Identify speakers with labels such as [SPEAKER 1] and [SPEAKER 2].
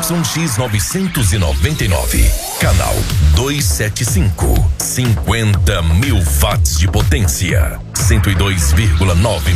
[SPEAKER 1] YX 999, canal 275, 50.000 watts de potência, 102,9